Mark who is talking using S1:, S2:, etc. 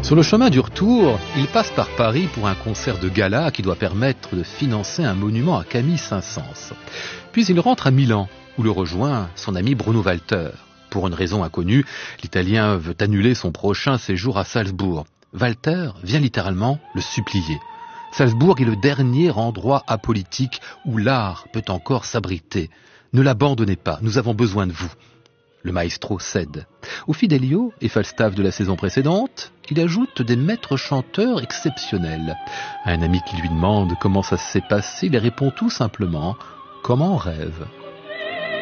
S1: Sur le chemin du retour, il passe par Paris pour un concert de gala qui doit permettre de financer un monument à Camille Saint-Saëns. Puis il rentre à Milan, où le rejoint son ami Bruno Walter. Pour une raison inconnue, l'Italien veut annuler son prochain séjour à Salzbourg. Walter vient littéralement le supplier. Salzbourg est le dernier endroit apolitique où l'art peut encore s'abriter. Ne l'abandonnez pas, nous avons besoin de vous. Le maestro cède. Au Fidelio et Falstaff de la saison précédente, il ajoute des maîtres chanteurs exceptionnels. À un ami qui lui demande comment ça s'est passé, il répond tout simplement « comme en rêve ».